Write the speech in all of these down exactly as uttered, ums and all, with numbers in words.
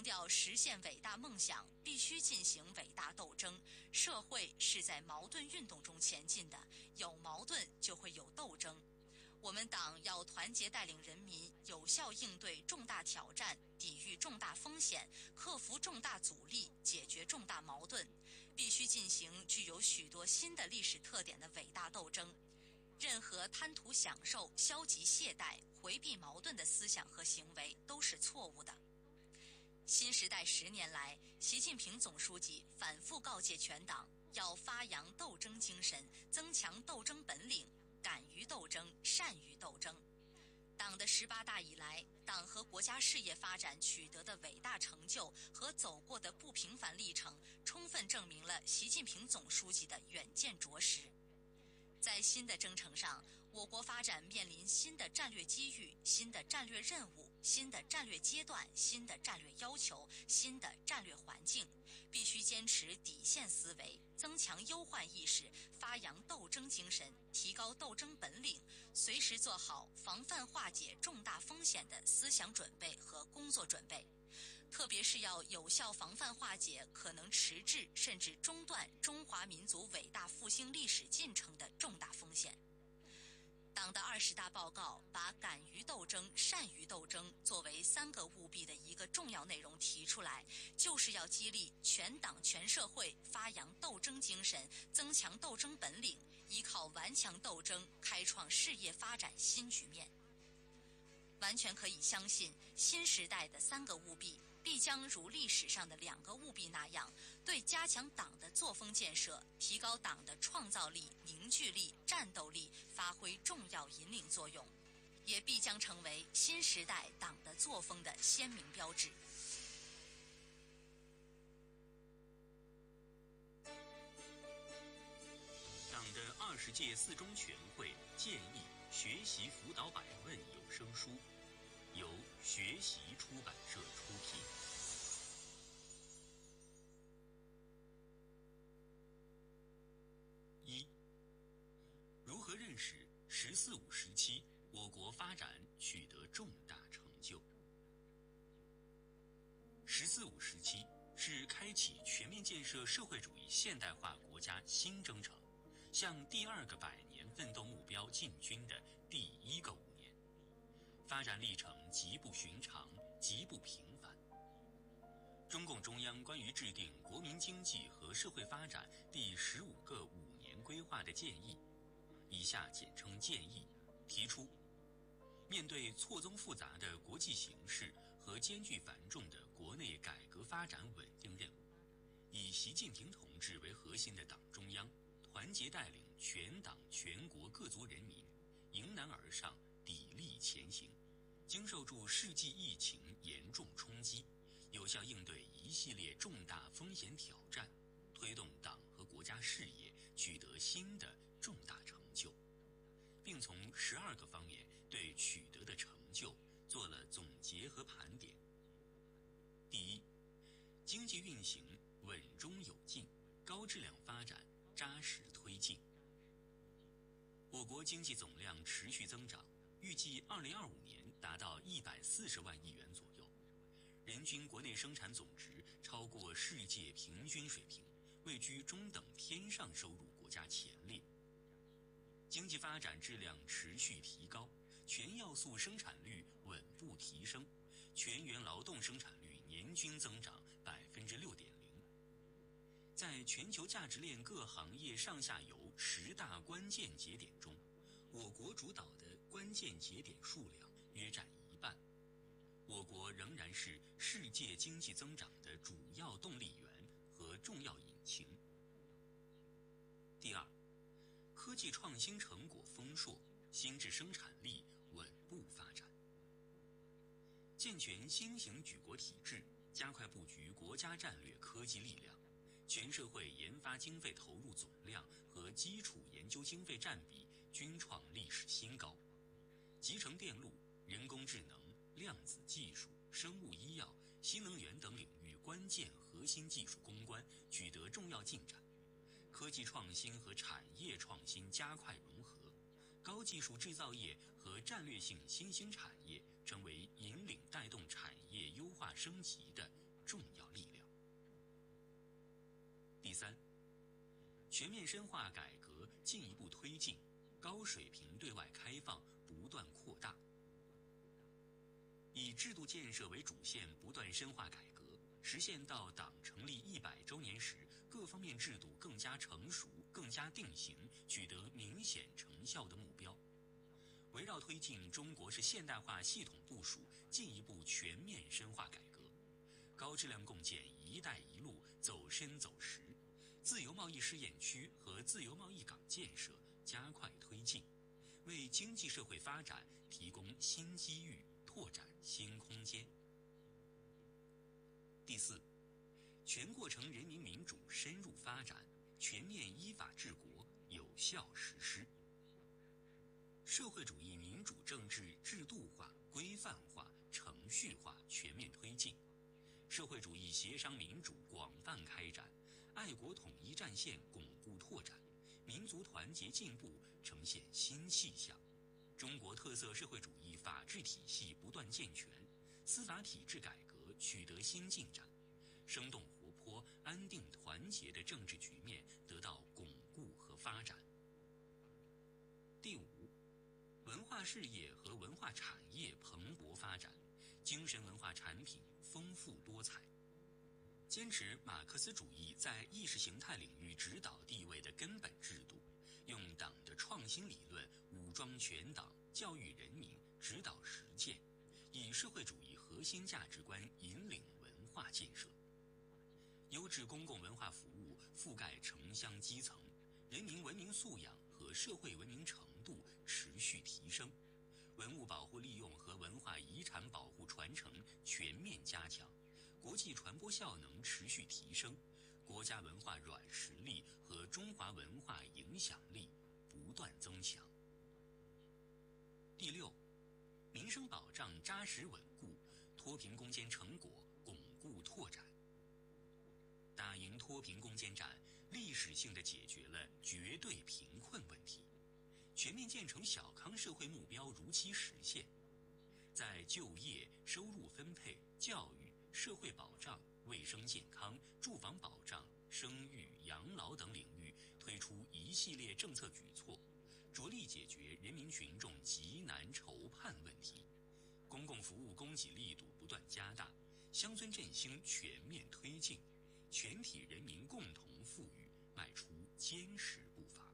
强调实现伟大梦想必须进行伟大斗争，社会是在矛盾运动中前进的，有矛盾就会有斗争。我们党要团结带领人民，有效应对重大挑战，抵御重大风险，克服重大阻力，解决重大矛盾，必须进行具有许多新的历史特点的伟大斗争。任何贪图享受、消极懈怠、回避矛盾的思想和行为都是错误的。新时代十年来，习近平总书记反复告诫全党，要发扬斗争精神，增强斗争本领，敢于斗争，善于斗争。党的十八大以来，党和国家事业发展取得的伟大成就和走过的不平凡历程，充分证明了习近平总书记的远见卓识。在新的征程上，我国发展面临新的战略机遇、新的战略任务、新的战略阶段、新的战略要求、新的战略环境，必须坚持底线思维，增强忧患意识，发扬斗争精神，提高斗争本领，随时做好防范化解重大风险的思想准备和工作准备。特别是要有效防范化解可能迟滞甚至中断中华民族伟大复兴历史进程的重大风险。党的二十大报告把敢于斗争、善于斗争作为三个务必的一个重要内容提出来，就是要激励全党全社会发扬斗争精神，增强斗争本领，依靠顽强斗争开创事业发展新局面。完全可以相信，新时代的三个务必必将如历史上的两个务必那样，对加强党的作风建设、提高党的创造力、凝聚力、战斗力发挥重要引领作用，也必将成为新时代党的作风的鲜明标志。 党的二十届四中全会建议学习辅导百问有声书，由学习出版社出品。一、如何认识“十四五”时期我国发展取得重大成就？“十四五”时期是开启全面建设社会主义现代化国家新征程，向第二个百年奋斗目标进军的第一个五年，发展历程极不寻常，极不平凡。中共中央关于制定国民经济和社会发展第十五个五年规划的建议（以下简称建议）提出，面对错综复杂的国际形势和艰巨繁重的国内改革发展稳定任务，以习近平同志为核心的党中央团结带领全党全国各族人民迎难而上，砥砺前行，经受住世纪疫情严重冲击，有效应对一系列重大风险挑战，推动党和国家事业取得新的重大成就，并从十二个方面对取得的成就做了总结和盘点。第一，经济运行稳中有进，高质量发展扎实推进。我国经济总量持续增长，预计二零二五年达到一百四十万亿元左右，人均国内生产总值超过世界平均水平，位居中等偏上收入国家前列。经济发展质量持续提高，全要素生产率稳步提升，全员劳动生产率年均增长百分之六点零。在全球价值链各行业上下游十大关键节点中，我国主导的关键节点数量约占一半。我国仍然是世界经济增长的主要动力源和重要引擎。第二，科技创新成果丰硕，新质生产力稳步发展。健全新型举国体制，加快布局国家战略科技力量，全社会研发经费投入总量和基础研究经费占比均创历史新高。集成电路、人工智能、量子技术、生物医药、新能源等领域关键核心技术攻关取得重要进展，科技创新和产业创新加快融合，高技术制造业和战略性新兴产业成为引领带动产业优化升级的重要力量。第三，全面深化改革进一步推进，高水平对外开放不断扩大。以制度建设为主线，不断深化改革，实现到党成立一百周年时，各方面制度更加成熟、更加定型，取得明显成效的目标。围绕推进中国式现代化系统部署，进一步全面深化改革，高质量共建“一带一路”走深走实，自由贸易试验区和自由贸易港建设加快推进，为经济社会发展提供新机遇，拓展新空间。第四，全过程人民民主深入发展，全面依法治国，有效实施。社会主义民主政治制度化、规范化、程序化全面推进，社会主义协商民主广泛开展，爱国统一战线巩固拓展，民族团结进步呈现新气象，中国特色社会主义法治体系不断健全，司法体制改革取得新进展，生动活泼、安定团结的政治局面得到巩固和发展。第五，文化事业和文化产业蓬勃发展，精神文化产品丰富多彩。坚持马克思主义在意识形态领域指导地位的根本制度，用党的创新理论武装全党，教育人民，指导实践，以社会主义核心价值观引领文化建设。优质公共文化服务覆盖城乡基层，人民文明素养和社会文明程度持续提升，文物保护利用和文化遗产保护传承全面加强，国际传播效能持续提升，国家文化软实力和中华文化影响力不断增强。第六，民生保障扎实稳固，脱贫攻坚成果巩固拓展。打赢脱贫攻坚战，历史性地解决了绝对贫困问题，全面建成小康社会目标如期实现，在就业、收入分配、教育、社会保障、卫生健康、住房保障、生育、养老等领域推出一系列政策举措，着力解决人民群众急难愁盼问题，公共服务供给力度不断加大，乡村振兴全面推进，全体人民共同富裕迈出坚实步伐。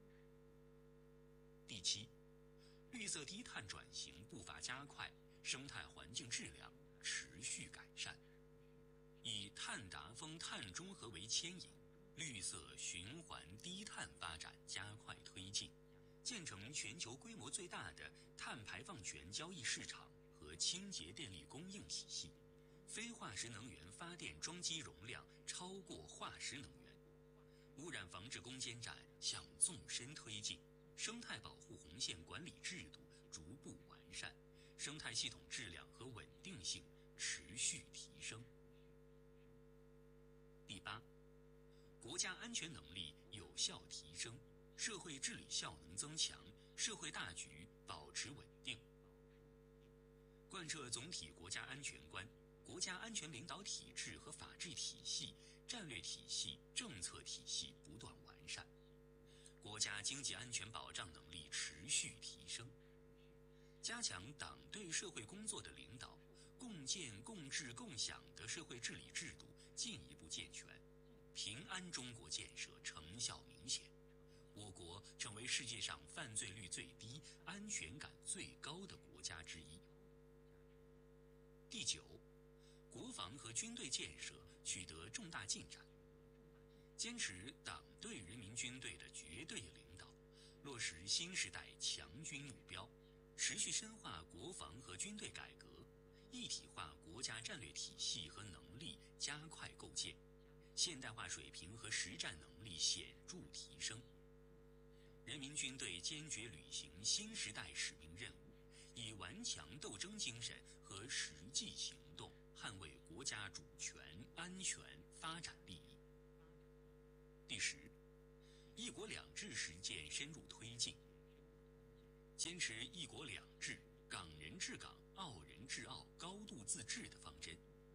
第七，绿色低碳转型步伐加快，生态环境质量持续改善，以碳达峰、碳中和为牵引，绿色循环低碳发展加快推进，建成全球规模最大的碳排放权交易市场和清洁电力供应体系，非化石能源发电装机容量超过化石能源，污染防治攻坚战向纵深推进，生态保护红线管理制度逐步完善，生态系统质量和稳定性持续提升。第八，国家安全能力有效提升，社会治理效能增强，社会大局保持稳定。贯彻总体国家安全观，国家安全领导体制和法治体系、战略体系、政策体系不断完善，国家经济安全保障能力持续提升，加强党对社会工作的领导，共建共治共享的社会治理制度进一步健全，平安中国建设成效明显，我国成为世界上犯罪率最低、安全感最高的国家之一。第九，国防和军队建设取得重大进展，坚持党对人民军队的绝对领导，落实新时代强军目标，持续深化国防和军队改革，一体化国家战略体系和能力加快构建，现代化水平和实战能力显著提升。人民军队坚决履行新时代使命任务，以顽强斗争精神和实际行动捍卫国家主权、安全、发展利益。第十，一国两制实践深入推进，坚持一国两制、港人治港、澳人治澳高度自治的方针，践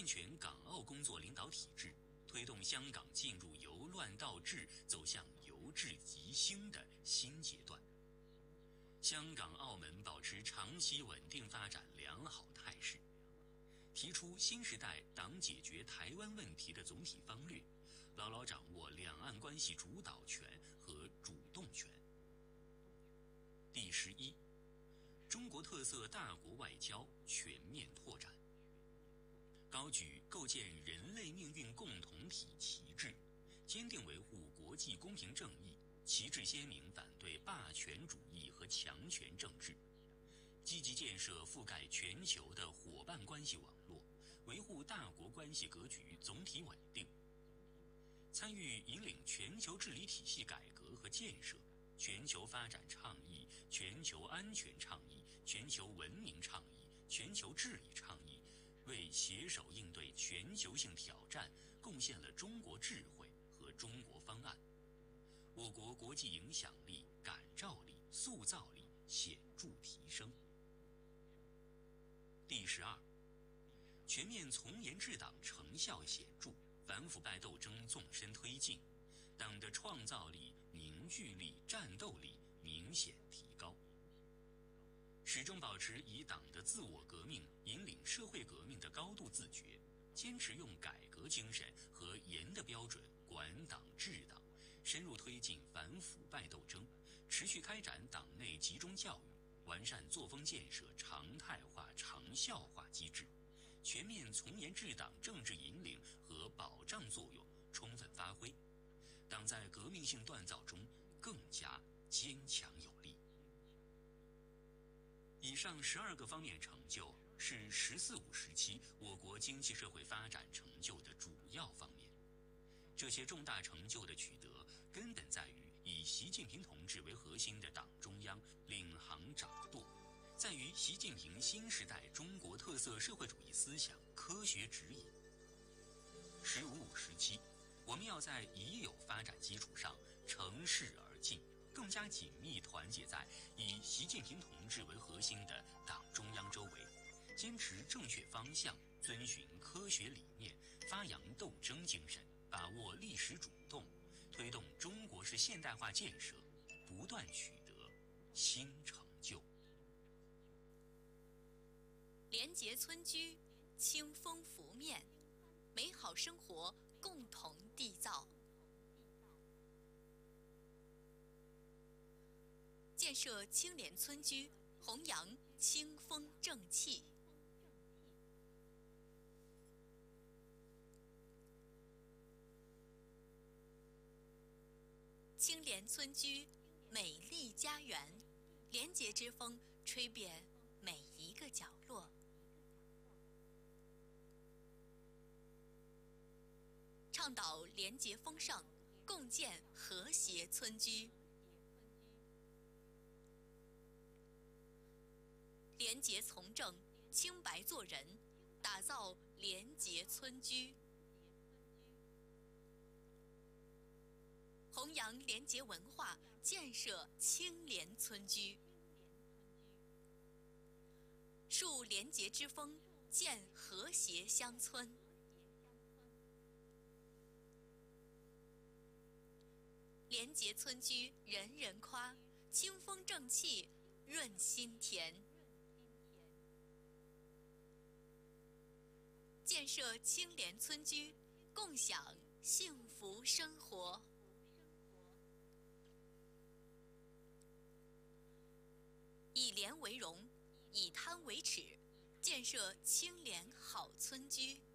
全港澳工作领导体制，推动香港进入由乱到治走向由治及兴的新阶段。香港、澳门保持长期稳定发展良好态势，提出新时代党解决台湾问题的总体方略，牢牢掌握两岸关系主导权和主动权。第十一，中国特色大国外交全面拓展，高举构建人类命运共同体旗帜，坚定维护国际公平正义，旗帜鲜明反对霸权主义和强权政治，积极建设覆盖全球的伙伴关系网络，维护大国关系格局总体稳定，参与引领全球治理体系改革和建设，全球发展倡议、全球安全倡议、全球文明倡议、全球治理倡议，为携手应对全球性挑战贡献了中国智慧和中国方案。我国国际影响力、感召力、塑造力显著提升。第十二，全面从严治党成效显著，反腐败斗争纵深推进，党的创造力、凝聚力、战斗力明显提高。始终保持以党的自我革命引领社会革命的高度自觉，坚持用改革精神和严的标准管党治党，深入推进反腐败斗争，持续开展党内集中教育，完善作风建设常态化、长效化机制，全面从严治党政治引领和保障作用充分发挥，党在革命性锻造中更加坚强有力。以上十二个方面成就是“十四五”时期我国经济社会发展成就的主要方面。这些重大成就的取得，根本在于以习近平同志为核心的党中央领航掌舵，在于习近平新时代中国特色社会主义思想科学指引。“十五五”时期，我们要在已有发展基础上乘势而进，更加紧密团结在以习近平同志为核心的党中央周围，坚持正确方向，遵循科学理念，发扬斗争精神，把握历史主动，推动中国式现代化建设不断取得新成就。 廉洁村居，清风拂面，美好生活共同缔造。建设清廉村居，弘扬清风正气。清廉村居，美丽家园，廉洁之风吹遍每一个角落。倡导廉洁风尚，共建和谐村居。廉洁从政，清白做人，打造廉洁村居。弘扬廉洁文化，建设清廉村居。树廉洁之风，建和谐乡村。廉洁村居人人夸，清风正气润心田。建设清廉村居，共享幸福生活。以廉为荣，以贪为耻，建设清廉好村居。